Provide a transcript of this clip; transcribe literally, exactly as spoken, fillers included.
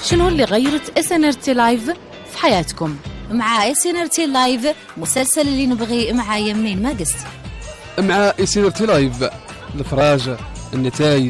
شنو اللي غيرت اس ان ار تي لايف في حياتكم؟ مع اس ان ار تي لايف مسلسل اللي نبغي معايا منين ما قست. مع اس ان ار تي لايف الافراج، النتائج،